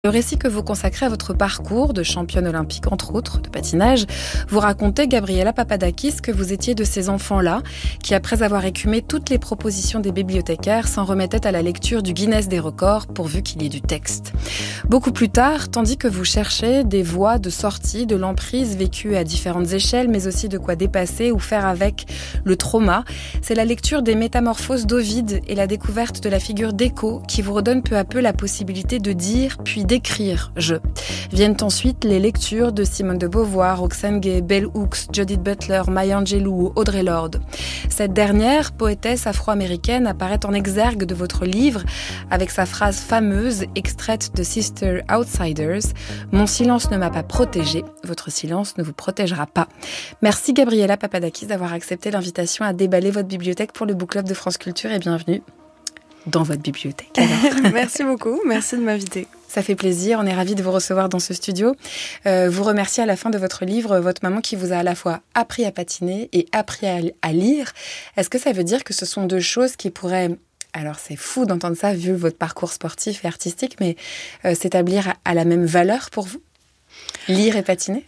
Le récit que vous consacrez à votre parcours de championne olympique, entre autres, de patinage, vous racontez, Gabriela Papadakis, que vous étiez de ces enfants-là qui, après avoir écumé toutes les propositions des bibliothécaires, s'en remettaient à la lecture du Guinness des records pourvu qu'il y ait du texte. Beaucoup plus tard, tandis que vous cherchez des voies de sortie de l'emprise vécue à différentes échelles, mais aussi de quoi dépasser ou faire avec le trauma, c'est la lecture des Métamorphoses d'Ovide et la découverte de la figure d'Écho qui vous redonne peu à peu la possibilité de dire puis d'écrire « je ». Viennent ensuite les lectures de Simone de Beauvoir, Roxane Gay, Bell Hooks, Judith Butler, Maya Angelou ou Audre Lorde. Cette dernière, poétesse afro-américaine, apparaît en exergue de votre livre avec sa phrase fameuse, extraite de Sister Outsiders « Mon silence ne m'a pas protégée, votre silence ne vous protégera pas ». Merci Gabriela Papadakis d'avoir accepté l'invitation à déballer votre bibliothèque pour le Book Club de France Culture et bienvenue dans votre bibliothèque. Merci beaucoup, merci de m'inviter. Ça fait plaisir, on est ravis de vous recevoir dans ce studio. Vous remerciez à la fin de votre livre votre maman qui vous a à la fois appris à patiner et appris à lire. Est-ce que ça veut dire que ce sont deux choses qui pourraient, alors c'est fou d'entendre ça vu votre parcours sportif et artistique, mais s'établir à la même valeur pour vous? Lire et patiner?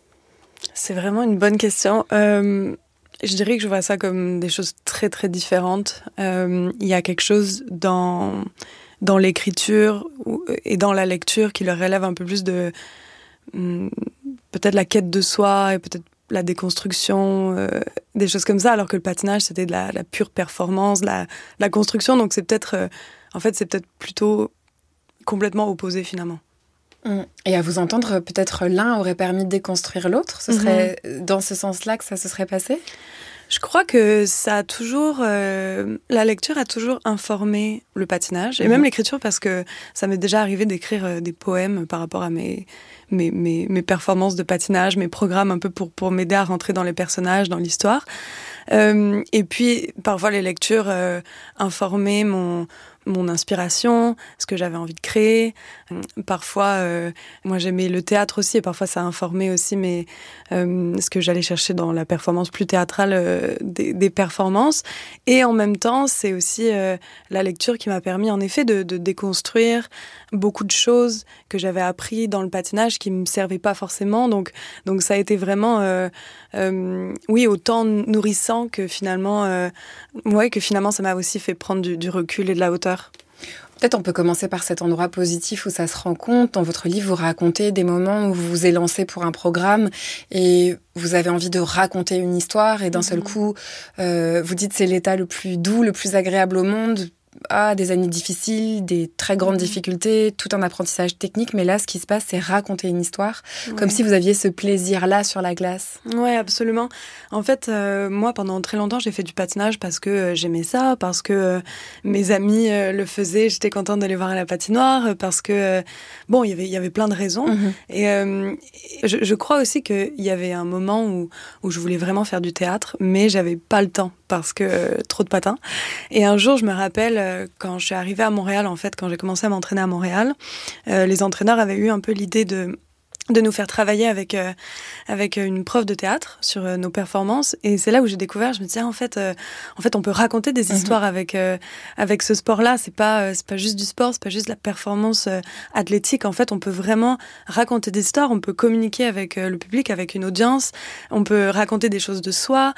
C'est vraiment une bonne question. Je dirais que je vois ça comme des choses très très différentes. Il y a quelque chose dans l'écriture et dans la lecture qui leur relève un peu plus de peut-être la quête de soi et peut-être la déconstruction, des choses comme ça, alors que le patinage c'était de la pure performance, la construction, donc c'est peut-être c'est peut-être plutôt complètement opposé finalement. Et à vous entendre, peut-être l'un aurait permis de déconstruire l'autre. Ce serait dans ce sens-là que ça se serait passé? Je crois que ça a toujours, la lecture a toujours informé le patinage et même l'écriture, parce que ça m'est déjà arrivé d'écrire des poèmes par rapport à mes performances de patinage, mes programmes un peu pour m'aider à rentrer dans les personnages, dans l'histoire. Et puis parfois les lectures informaient mon inspiration, ce que j'avais envie de créer. Parfois, moi j'aimais le théâtre aussi, et parfois ça informait aussi ce que j'allais chercher dans la performance plus théâtrale des performances. Et en même temps, c'est aussi la lecture qui m'a permis en effet de déconstruire beaucoup de choses que j'avais appris dans le patinage qui me servaient pas forcément. Donc ça a été vraiment, autant nourrissant que finalement ça m'a aussi fait prendre du recul et de la hauteur. Peut-être on peut commencer par cet endroit positif où ça se rend compte. Dans votre livre, vous racontez des moments où vous vous élancez pour un programme et vous avez envie de raconter une histoire et d'un seul coup, vous dites c'est l'état le plus doux, le plus agréable au monde. Des années difficiles, des très grandes difficultés, tout un apprentissage technique, mais là, ce qui se passe, c'est raconter une histoire, comme si vous aviez ce plaisir-là sur la glace. Ouais, absolument. En fait, moi, pendant très longtemps, j'ai fait du patinage parce que j'aimais ça, parce que mes amis le faisaient, j'étais contente de les voir à la patinoire, parce que, il y avait plein de raisons. Et je crois aussi qu'il y avait un moment où je voulais vraiment faire du théâtre, mais j'avais pas le temps, parce que trop de patins. Et un jour, je me rappelle, quand je suis arrivée à Montréal, en fait, quand j'ai commencé à m'entraîner à Montréal, les entraîneurs avaient eu un peu l'idée de nous faire travailler avec une prof de théâtre sur nos performances. Et c'est là où j'ai découvert, je me disais, en fait, on peut raconter des histoires avec ce sport-là. C'est pas juste du sport, c'est pas juste de la performance athlétique. En fait, on peut vraiment raconter des histoires, on peut communiquer avec le public, avec une audience, on peut raconter des choses de soi,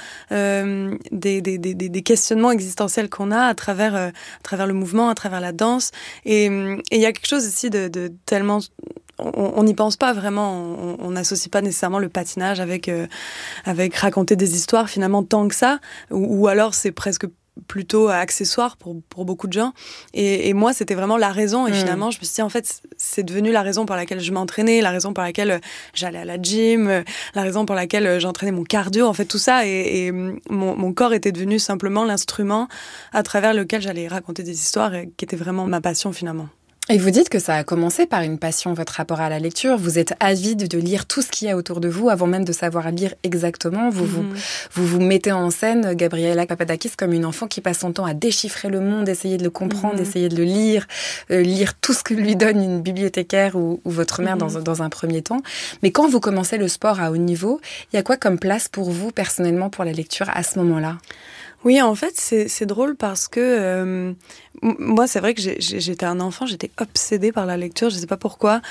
des questionnements existentiels qu'on a à travers le mouvement, à travers la danse. Et il y a quelque chose aussi de tellement... On n'y pense pas vraiment, on n'associe pas nécessairement le patinage avec raconter des histoires finalement tant que ça, ou alors c'est presque plutôt accessoire pour beaucoup de gens. Et moi, c'était vraiment la raison. Et finalement, je me suis dit, en fait, c'est devenu la raison pour laquelle je m'entraînais, la raison pour laquelle j'allais à la gym, la raison pour laquelle j'entraînais mon cardio, en fait, tout ça. Et mon corps était devenu simplement l'instrument à travers lequel j'allais raconter des histoires, qui était vraiment ma passion finalement. Et vous dites que ça a commencé par une passion, votre rapport à la lecture. Vous êtes avide de lire tout ce qu'il y a autour de vous avant même de savoir lire exactement. Vous mettez en scène Gabriela Papadakis comme une enfant qui passe son temps à déchiffrer le monde, essayer de le comprendre, essayer de le lire, lire tout ce que lui donne une bibliothécaire ou votre mère dans un premier temps. Mais quand vous commencez le sport à haut niveau, il y a quoi comme place pour vous personnellement pour la lecture à ce moment-là ? Oui, en fait, c'est drôle parce que moi, c'est vrai que j'étais un enfant, j'étais obsédée par la lecture, je sais pas pourquoi.